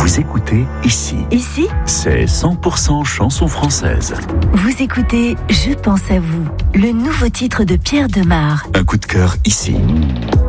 Vous écoutez Ici. Ici, C'est 100% chanson française. vous écoutez Je pense à vous, le nouveau titre de Pierre Demar. Un coup de cœur ici.